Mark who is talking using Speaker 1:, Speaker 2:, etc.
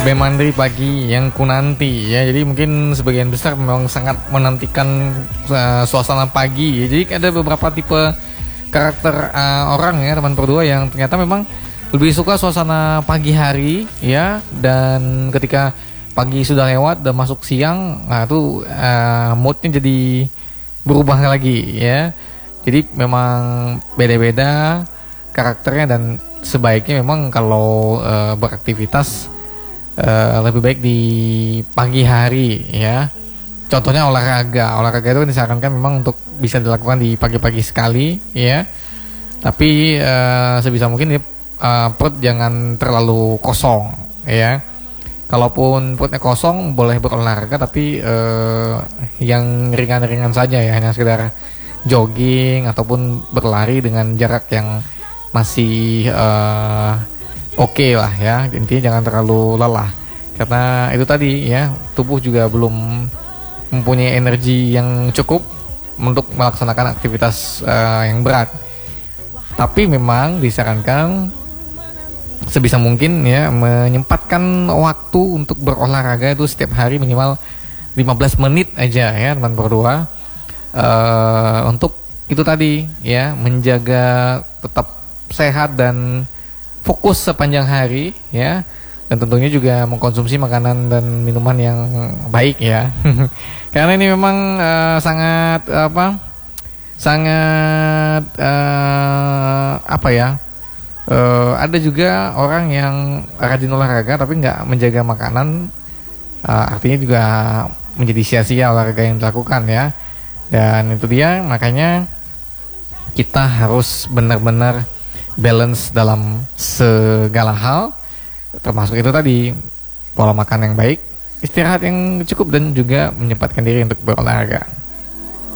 Speaker 1: Bemandri pagi yang ku nanti ya. Jadi mungkin sebagian besar memang sangat menantikan suasana pagi ya. Jadi ada beberapa tipe karakter orang ya teman berdua yang ternyata memang lebih suka suasana pagi hari ya. Dan ketika pagi sudah lewat dan masuk siang, nah itu moodnya jadi berubah lagi ya. Jadi memang beda-beda karakternya dan sebaiknya memang kalau beraktivitas lebih baik di pagi hari ya. Contohnya olahraga itu kan disarankan memang untuk bisa dilakukan di pagi-pagi sekali ya. Tapi sebisa mungkin perut jangan terlalu kosong ya. Kalaupun perutnya kosong boleh berolahraga, tapi yang ringan-ringan saja ya, hanya sekedar jogging ataupun berlari dengan jarak yang masih oke lah ya. Intinya jangan terlalu lelah, karena itu tadi ya, tubuh juga belum mempunyai energi yang cukup untuk melaksanakan aktivitas yang berat. Tapi memang disarankan sebisa mungkin ya menyempatkan waktu untuk berolahraga itu setiap hari minimal 15 menit aja ya teman berdua, untuk itu tadi ya, menjaga tetap sehat dan fokus sepanjang hari ya, dan tentunya juga mengkonsumsi makanan dan minuman yang baik ya. Karena ini memang sangat ada juga orang yang rajin olahraga tapi nggak menjaga makanan, artinya juga menjadi sia-sia olahraga yang dilakukan ya. Dan itu dia, makanya kita harus benar-benar balance dalam segala hal, termasuk itu tadi pola makan yang baik, istirahat yang cukup, dan juga menyempatkan diri untuk berolahraga.